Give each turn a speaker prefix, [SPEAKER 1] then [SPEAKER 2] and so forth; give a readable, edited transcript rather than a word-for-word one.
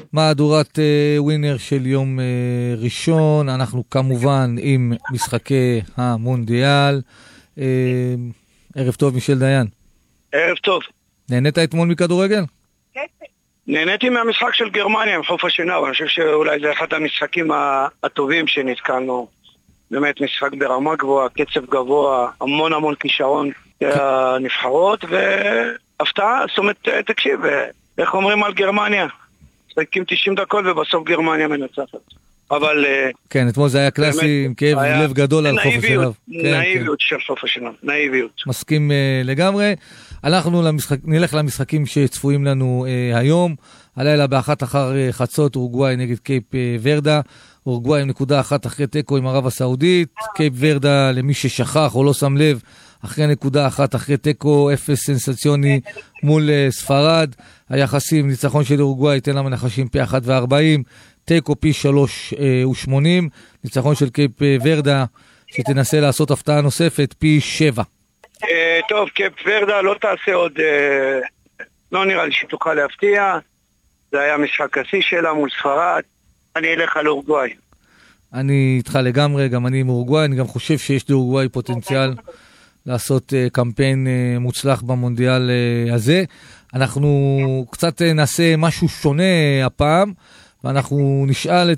[SPEAKER 1] מהדורת ווינר של יום ראשון. אנחנו כמובן עם משחקי המונדיאל. ערב טוב, מישל דיין.
[SPEAKER 2] ערב טוב.
[SPEAKER 1] נהנית אתמול מכדורגל?
[SPEAKER 2] נהניתי מהמשחק של גרמניה עם חוף השנהב. אני חושב שאולי זה אחד המשחקים הטובים שנתקלנו. באמת משחק ברמה גבוהה, קצב גבוה, המון כישרון הנבחרות, והפתעה. זאת אומרת, תקשיב, איך אומרים על גרמניה? משחקים 90 דקות ובסוף גרמניה מנצחת. אבל...
[SPEAKER 1] כן, אתמול זה היה קלאסי עם כאב לב גדול על חוף השנהב.
[SPEAKER 2] נאיביות של חוף השנהב, נאיביות.
[SPEAKER 1] מסכים לגמרי. אנחנו נלך למשחקים שצפויים לנו היום. הלילה באחת אחר חצות אורוגוואי נגד קייפ ורדה. אורוגוואי עם נקודה אחת אחרי תיקו עם ערב הסעודית. קייפ ורדה, למי ששכח או לא שם לב, אחרי נקודה אחת אחרי תיקו, אפס סנסציוני מול ספרד. היחסים, ניצחון של אורוגוואי ייתן להם נחשים פי 1.40, תיקו פי 3.80, ניצחון של קייפ ורדה שתנסה לעשות הפתעה נוספת פי 7.
[SPEAKER 2] טוב, קייפ ורדה לא תעשה עוד, לא נראה לי שתוכל להפתיע. זה היה משחק השיא שלה מול ספרד. אני אלך על אורוגוואי.
[SPEAKER 1] אני איתך לגמרי, גם אני עם אורוגוואי. אני גם חושב שיש לאורוגוואי פוטנציאל לעשות קמפיין מוצלח במונדיאל הזה. אנחנו קצת נעשה משהו שונה הפעם, ואנחנו נשאל